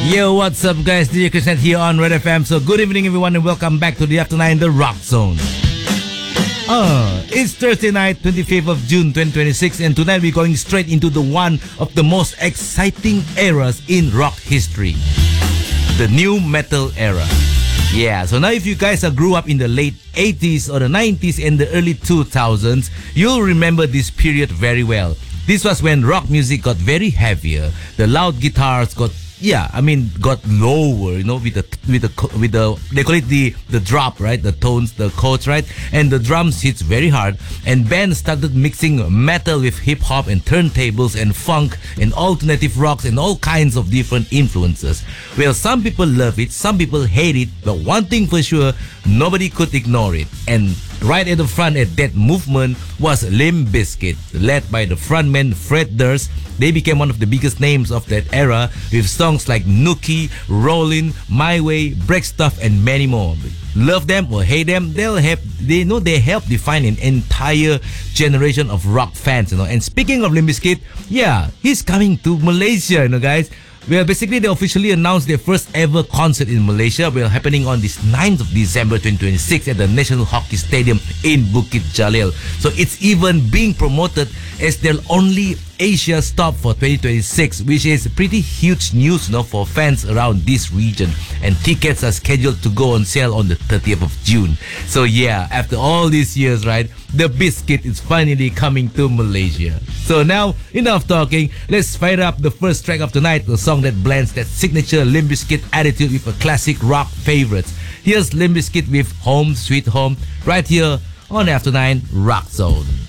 Yo, what's up, guys? DJ Krishnan here on Red FM. So, good evening, everyone, and welcome back to the After 9, the Rock Zone. It's Thursday night, 25th of June, 2026, and tonight we're going straight into the one of the most exciting eras in rock history, the new metal era. Yeah, so now if you guys grew up in the late 80s or the 90s and the early 2000s, you'll remember this period very well. This was when rock music got very heavier. The loud guitars got lower, with the they call it the drop, right? The tones, the chords, right? And the drums hits very hard. And bands started mixing metal with hip hop and turntables and funk and alternative rocks and all kinds of different influences. Well, some people love it, some people hate it, but one thing for sure, nobody could ignore it. And right at the front at that movement was Limp Bizkit, led by the frontman Fred Durst. They became one of the biggest names of that era with songs like Nookie, Rollin', My Way, Break Stuff, and many more. Love them or hate them, they help define an entire generation of rock fans, And speaking of Limp Bizkit, he's coming to Malaysia, guys. Well, basically, they officially announced their first ever concert in Malaysia, happening on this 9th of December 2026 at the National Hockey Stadium in Bukit Jalil. So it's even being promoted as their only Asia stop for 2026, which is pretty huge news, for fans around this region. And tickets are scheduled to go on sale on the 30th of June. So after all these years, right, the Bizkit is finally coming to Malaysia. So now, enough talking, let's fire up the first track of tonight, the song that blends that signature Limp Bizkit attitude with a classic rock favorites. Here's Limp Bizkit with Home Sweet Home, right here on After 9 Rock Zone.